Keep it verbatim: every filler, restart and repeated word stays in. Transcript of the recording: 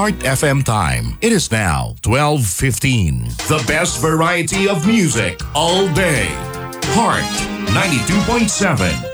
Heart F M time. It is now twelve fifteen. The best variety of music all day. Heart ninety-two point seven.